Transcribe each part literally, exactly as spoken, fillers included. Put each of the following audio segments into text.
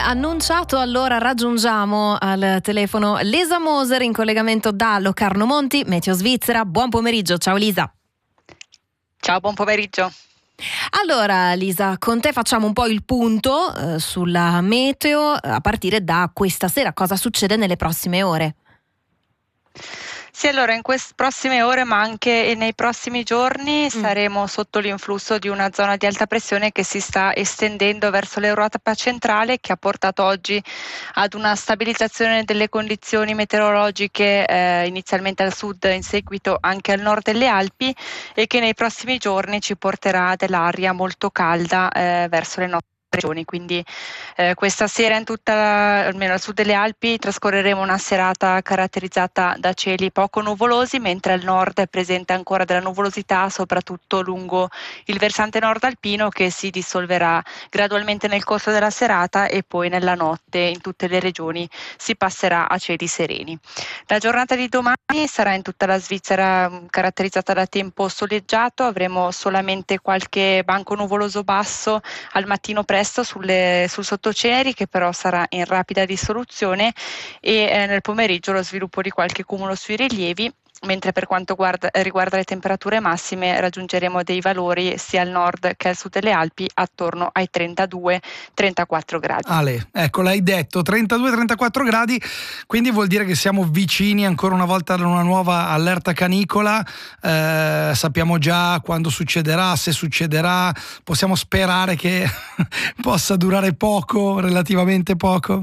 annunciato, allora raggiungiamo al telefono Lisa Moser in collegamento da Locarno Monti, Meteo Svizzera. Buon pomeriggio, ciao Lisa. Ciao, buon pomeriggio. Allora Lisa, con te facciamo un po' il punto eh, sulla meteo a partire da questa sera. Cosa succede nelle prossime ore? Sì, allora in queste prossime ore ma anche nei prossimi giorni mm. saremo sotto l'influsso di una zona di alta pressione che si sta estendendo verso l'Europa centrale, che ha portato oggi ad una stabilizzazione delle condizioni meteorologiche eh, inizialmente al sud, in seguito anche al nord delle Alpi, e che nei prossimi giorni ci porterà dell'aria molto calda eh, verso le nostre regioni. Quindi eh, questa sera in tutta, almeno al sud delle Alpi, trascorreremo una serata caratterizzata da cieli poco nuvolosi, mentre al nord è presente ancora della nuvolosità, soprattutto lungo il versante nord alpino, che si dissolverà gradualmente nel corso della serata e poi nella notte in tutte le regioni si passerà a cieli sereni. La giornata di domani sarà in tutta la Svizzera caratterizzata da tempo soleggiato, avremo solamente qualche banco nuvoloso basso al mattino presto Sulle, sul sottoceneri, che però sarà in rapida dissoluzione, e eh, nel pomeriggio lo sviluppo di qualche cumulo sui rilievi, mentre per quanto guarda, riguarda le temperature massime raggiungeremo dei valori sia al nord che al sud delle Alpi attorno ai trentadue trentaquattro gradi. Ale, ecco, l'hai detto, trentadue trentaquattro gradi, quindi vuol dire che siamo vicini ancora una volta ad una nuova allerta canicola. Eh, sappiamo già quando succederà, se succederà, possiamo sperare che possa durare poco, relativamente poco?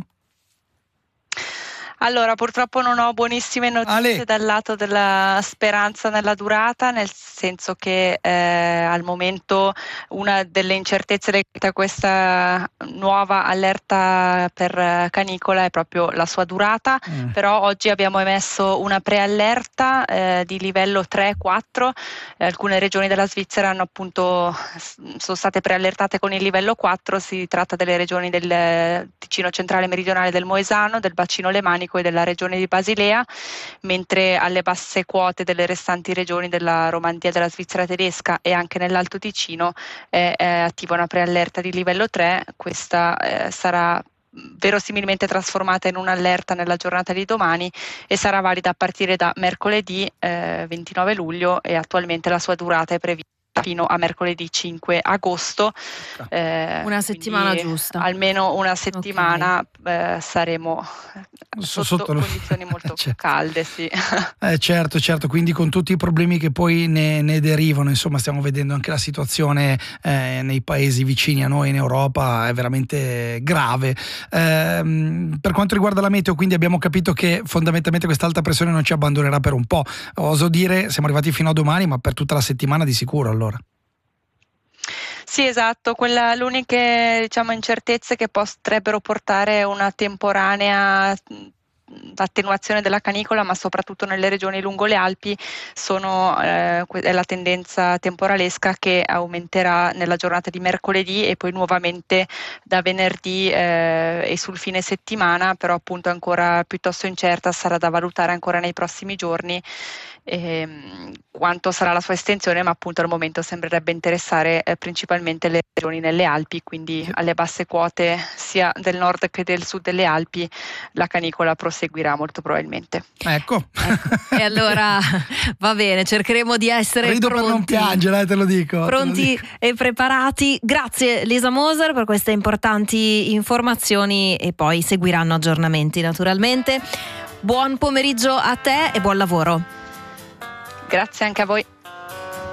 Allora, purtroppo non ho buonissime notizie Ale. dal lato della speranza nella durata, nel senso che eh, al momento una delle incertezze legate a questa nuova allerta per canicola è proprio la sua durata, mm. però oggi abbiamo emesso una preallerta eh, di livello tre quattro, eh, alcune regioni della Svizzera hanno appunto sono state preallertate con il livello quattro, si tratta delle regioni del Ticino centrale meridionale, del Moesano, del bacino lemanico e della regione di Basilea, mentre alle basse quote delle restanti regioni della Romandia, della Svizzera tedesca e anche nell'Alto Ticino è, è attiva una preallerta di livello tre. Questa eh, sarà verosimilmente trasformata in un'allerta nella giornata di domani e sarà valida a partire da mercoledì eh, ventinove luglio, e attualmente la sua durata è prevista fino a mercoledì cinque agosto. Eh, una settimana giusta. Almeno una settimana okay. eh, saremo sotto, sotto condizioni molto certo. calde. Sì. Eh, certo, certo, quindi con tutti i problemi che poi ne, ne derivano, insomma stiamo vedendo anche la situazione eh, nei paesi vicini a noi in Europa è veramente grave. Eh, per quanto riguarda la meteo, quindi abbiamo capito che fondamentalmente questa alta pressione non ci abbandonerà per un po'. Oso dire, siamo arrivati fino a domani, ma per tutta la settimana di sicuro allora. Sì, esatto, quella, le uniche diciamo, incertezze che potrebbero portare una temporanea attenuazione della canicola, ma soprattutto nelle regioni lungo le Alpi, sono eh, è la tendenza temporalesca che aumenterà nella giornata di mercoledì e poi nuovamente da venerdì eh, e sul fine settimana, però appunto ancora piuttosto incerta, sarà da valutare ancora nei prossimi giorni ehm, quanto sarà la sua estensione, ma appunto al momento sembrerebbe interessare eh, principalmente le regioni nelle Alpi, quindi alle basse quote sia del nord che del sud delle Alpi la canicola proseguirà molto probabilmente. Ecco. E allora va bene, cercheremo di essere Rido pronti. per non piangere, eh, te lo dico. Pronti te lo dico. E preparati. Grazie Lisa Moser per queste importanti informazioni, e poi seguiranno aggiornamenti naturalmente. Buon pomeriggio a te e buon lavoro. Grazie anche a voi.